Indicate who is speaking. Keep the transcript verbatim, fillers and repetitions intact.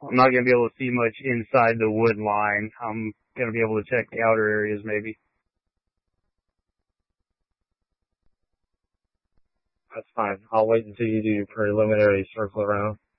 Speaker 1: I'm not going to be able to see much inside the wood line. I'm going to be able to check the outer areas maybe.
Speaker 2: That's fine. I'll wait until you do your preliminary circle around.